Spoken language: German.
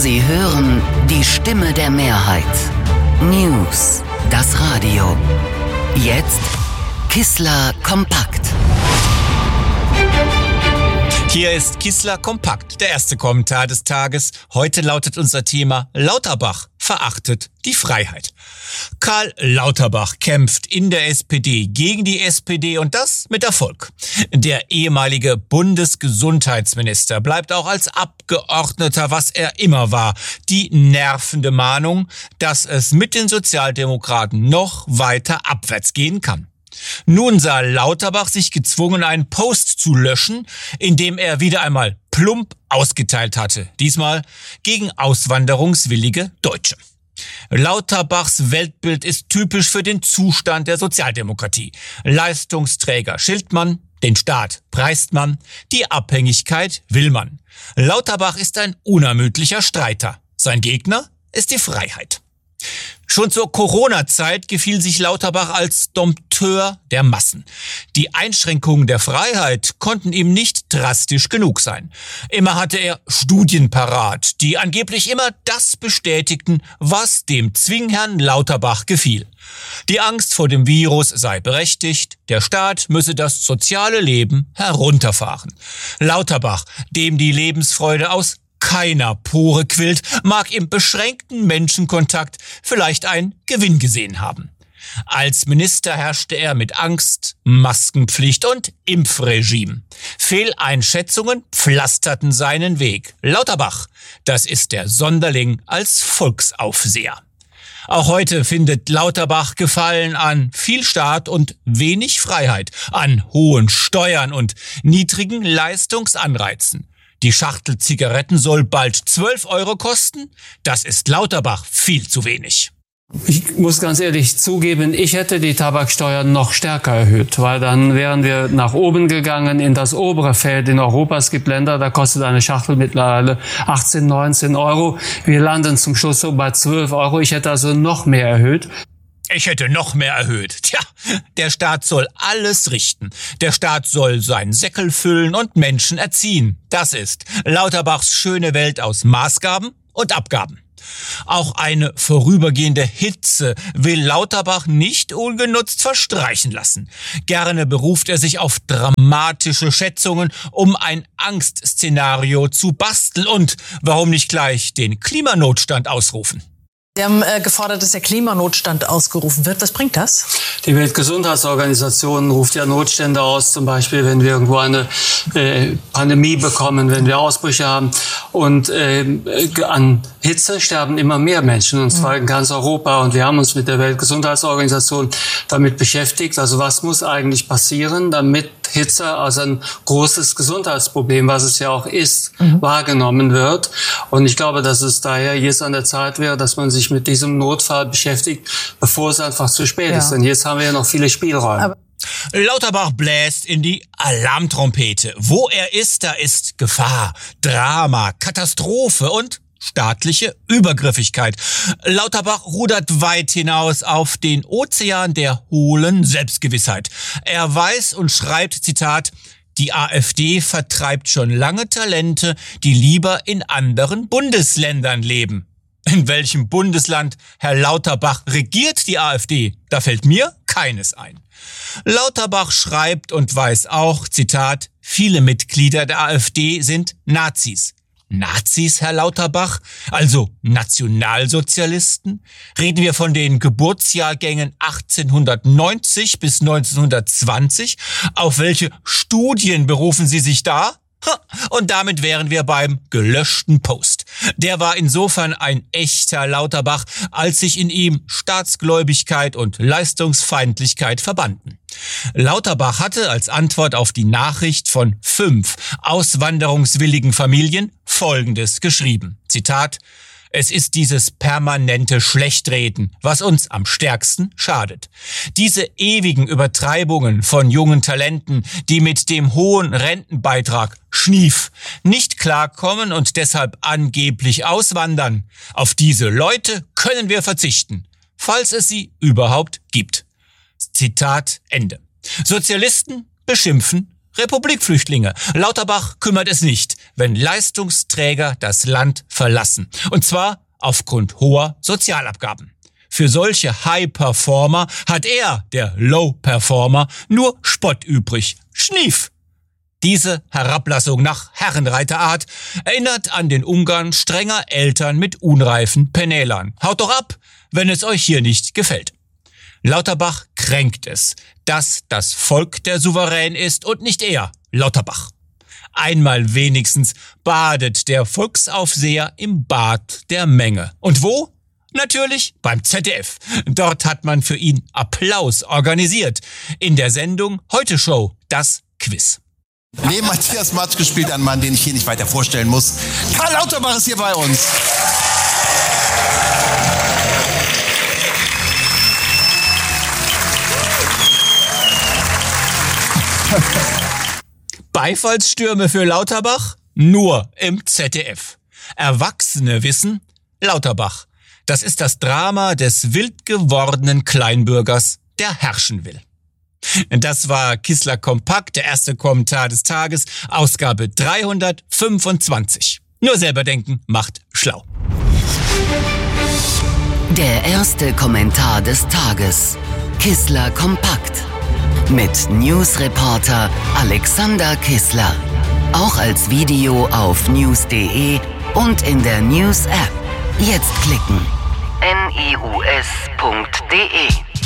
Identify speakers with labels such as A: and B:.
A: Sie hören die Stimme der Mehrheit. News, das Radio. Jetzt Kissler Kompakt.
B: Hier ist Kissler Kompakt, der erste Kommentar des Tages. Heute lautet unser Thema: Lauterbach verachtet die Freiheit. Karl Lauterbach kämpft in der SPD gegen die SPD und das mit Erfolg. Der ehemalige Bundesgesundheitsminister bleibt auch als Abgeordneter, was er immer war. Die nervende Mahnung, dass es mit den Sozialdemokraten noch weiter abwärts gehen kann. Nun sah Lauterbach sich gezwungen, einen Post zu löschen, in dem er wieder einmal plump ausgeteilt hatte. Diesmal gegen auswanderungswillige Deutsche. Lauterbachs Weltbild ist typisch für den Zustand der Sozialdemokratie. Leistungsträger schilt man, den Staat preist man, die Abhängigkeit will man. Lauterbach ist ein unermüdlicher Streiter. Sein Gegner ist die Freiheit. Schon zur Corona-Zeit gefiel sich Lauterbach als Dompteur der Massen. Die Einschränkungen der Freiheit konnten ihm nicht drastisch genug sein. Immer hatte er Studien parat, die angeblich immer das bestätigten, was dem Zwingherrn Lauterbach gefiel. Die Angst vor dem Virus sei berechtigt, der Staat müsse das soziale Leben herunterfahren. Lauterbach, dem die Lebensfreude aus keiner Pore quillt, mag im beschränkten Menschenkontakt vielleicht einen Gewinn gesehen haben. Als Minister herrschte er mit Angst, Maskenpflicht und Impfregime. Fehleinschätzungen pflasterten seinen Weg. Lauterbach, das ist der Sonderling als Volksaufseher. Auch heute findet Lauterbach Gefallen an viel Staat und wenig Freiheit, an hohen Steuern und niedrigen Leistungsanreizen. Die Schachtel Zigaretten soll bald 12 € kosten. Das ist Lauterbach viel zu wenig.
C: Ich muss ganz ehrlich zugeben, ich hätte die Tabaksteuer noch stärker erhöht, weil dann wären wir nach oben gegangen in das obere Feld. In Europa, es gibt Länder, da kostet eine Schachtel mittlerweile 18, 19 €. Wir landen zum Schluss so bei 12 €. Ich hätte also noch mehr erhöht.
B: Ich hätte noch mehr erhöht. Tja, der Staat soll alles richten. Der Staat soll seinen Säckel füllen und Menschen erziehen. Das ist Lauterbachs schöne Welt aus Maßgaben und Abgaben. Auch eine vorübergehende Hitze will Lauterbach nicht ungenutzt verstreichen lassen. Gerne beruft er sich auf dramatische Schätzungen, um ein Angstszenario zu basteln und warum nicht gleich den Klimanotstand ausrufen.
D: Sie haben gefordert, dass der Klimanotstand ausgerufen wird. Was bringt das?
C: Die Weltgesundheitsorganisation ruft ja Notstände aus, zum Beispiel, wenn wir irgendwo eine Pandemie bekommen, wenn wir Ausbrüche haben. Und an Hitze sterben immer mehr Menschen, und zwar in ganz Europa. Und wir haben uns mit der Weltgesundheitsorganisation damit beschäftigt. Also was muss eigentlich passieren, damit Hitze als ein großes Gesundheitsproblem, was es ja auch ist, wahrgenommen wird. Und ich glaube, dass es daher jetzt an der Zeit wäre, dass man sich mit diesem Notfall beschäftigt, bevor es einfach zu spät ist. Denn jetzt haben wir ja noch viele Spielräume.
B: Lauterbach bläst in die Alarmtrompete. Wo er ist, da ist Gefahr, Drama, Katastrophe und staatliche Übergriffigkeit. Lauterbach rudert weit hinaus auf den Ozean der hohlen Selbstgewissheit. Er weiß und schreibt, Zitat, die AfD vertreibt schon lange Talente, die lieber in anderen Bundesländern leben. In welchem Bundesland, Herr Lauterbach, regiert die AfD? Da fällt mir keines ein. Lauterbach schreibt und weiß auch, Zitat, viele Mitglieder der AfD sind Nazis. Nazis, Herr Lauterbach? Also Nationalsozialisten? Reden wir von den Geburtsjahrgängen 1890 bis 1920? Auf welche Studien berufen Sie sich da? Und damit wären wir beim gelöschten Post. Der war insofern ein echter Lauterbach, als sich in ihm Staatsgläubigkeit und Leistungsfeindlichkeit verbanden. Lauterbach hatte als Antwort auf die Nachricht von 5 auswanderungswilligen Familien Folgendes geschrieben. Zitat, es ist dieses permanente Schlechtreden, was uns am stärksten schadet. Diese ewigen Übertreibungen von jungen Talenten, die mit dem hohen Rentenbeitrag Schnief nicht klarkommen und deshalb angeblich auswandern. Auf diese Leute können wir verzichten, falls es sie überhaupt gibt. Zitat Ende. Sozialisten beschimpfen Republikflüchtlinge. Lauterbach kümmert es nicht, wenn Leistungsträger das Land verlassen. Und zwar aufgrund hoher Sozialabgaben. Für solche High-Performer hat er, der Low-Performer, nur Spott übrig. Schnief. Diese Herablassung nach Herrenreiterart erinnert an den Umgang strenger Eltern mit unreifen Penälern. Haut doch ab, wenn es euch hier nicht gefällt. Lauterbach kränkt es, dass das Volk der Souverän ist und nicht er, Lauterbach. Einmal wenigstens badet der Volksaufseher im Bad der Menge. Und wo? Natürlich beim ZDF. Dort hat man für ihn Applaus organisiert. In der Sendung Heute Show, das Quiz.
E: Neben Matthias Matschke spielt ein Mann, den ich hier nicht weiter vorstellen muss. Karl Lauterbach ist hier bei uns.
B: Beifallsstürme für Lauterbach? Nur im ZDF. Erwachsene wissen, Lauterbach, das ist das Drama des wild gewordenen Kleinbürgers, der herrschen will. Das war Kissler Kompakt, der erste Kommentar des Tages, Ausgabe 325. Nur selber denken macht schlau.
A: Der erste Kommentar des Tages. Kissler Kompakt. Mit Newsreporter Alexander Kissler. Auch als Video auf news.de und in der News-App. Jetzt klicken. news.de